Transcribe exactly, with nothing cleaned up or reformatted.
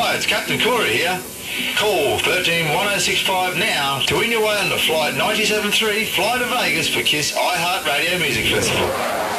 Hi, it's Captain Corey here. Call one three one oh six five now to win your way on the Flight ninety-seven three Fly to Vegas for KISS iHeartRadio Music Festival.